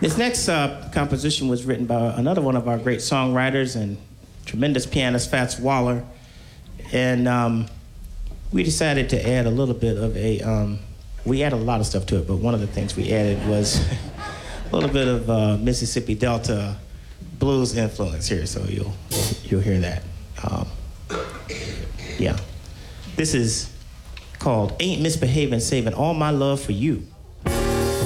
This next composition was written by another one of our great songwriters and tremendous pianist, Fats Waller. And we decided to add a little bit of we added a lot of stuff to it, but one of the things we added was a little bit of Mississippi Delta blues influence here, so you'll hear that. Yeah. This is called Ain't Misbehaving, Saving All My Love for You.